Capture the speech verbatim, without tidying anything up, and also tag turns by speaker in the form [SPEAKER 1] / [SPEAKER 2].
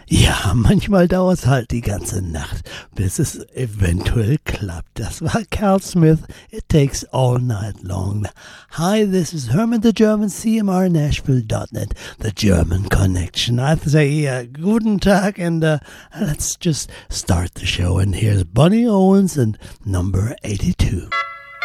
[SPEAKER 1] Ja, manchmal dauert's halt die ganze Nacht, bis es eventuell klappt. Das war Carl Smith. It takes all night long. Hi, this is Herman the German, C M R Nashville dot net, the German Connection. I say uh, guten Tag, and uh, let's just start the show. And here's Bunny Owens and number eighty-two.